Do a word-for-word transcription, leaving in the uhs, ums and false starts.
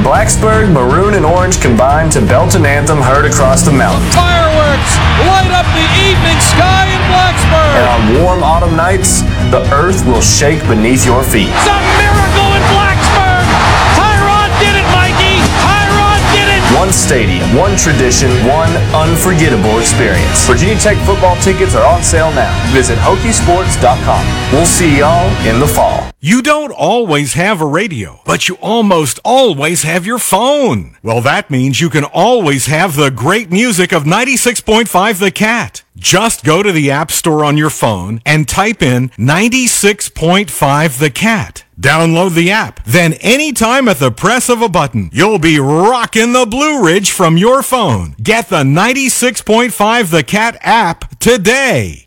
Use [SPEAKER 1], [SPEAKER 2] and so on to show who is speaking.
[SPEAKER 1] Blacksburg, maroon and orange combine to belt an anthem heard across the mountains.
[SPEAKER 2] Fireworks light up the evening sky in Blacksburg.
[SPEAKER 1] And on warm autumn nights, the earth will shake beneath your feet.
[SPEAKER 2] It's a miracle in Blacksburg. Tyrod did it, Mikey. Tyrod did it.
[SPEAKER 1] One stadium, one tradition, one unforgettable experience. Virginia Tech football tickets are on sale now. Visit Hokie Sports dot com. We'll see y'all in the fall.
[SPEAKER 3] You don't always have a radio, but you almost always have your phone. Well, that means you can always have the great music of ninety-six point five The Cat. Just go to the App Store on your phone and type in ninety-six point five The Cat. Download the app. Then anytime at the press of a button, you'll be rocking the Blue Ridge from your phone. Get the ninety-six point five The Cat app today.